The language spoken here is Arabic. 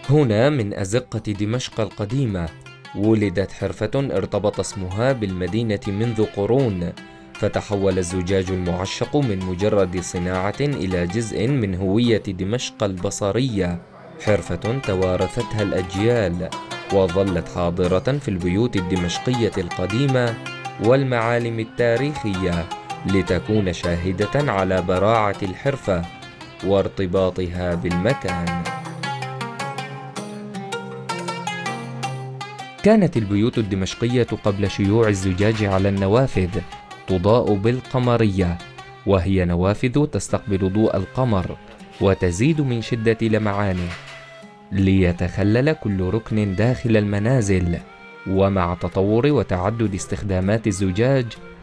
هنا من أزقة دمشق القديمة ولدت حرفة ارتبط اسمها بالمدينة منذ قرون، فتحول الزجاج المعشق من مجرد صناعة إلى جزء من هوية دمشق البصرية، حرفة توارثتها الأجيال وظلت حاضرة في البيوت الدمشقية القديمة والمعالم التاريخية لتكون شاهدة على براعة الحرفة وارتباطها بالمكان. كانت البيوت الدمشقية قبل شيوع الزجاج على النوافذ تضاء بالقمرية، وهي نوافذ تستقبل ضوء القمر وتزيد من شدة لمعانه، ليتخلل كل ركن داخل المنازل. ومع تطور وتعدد استخدامات الزجاج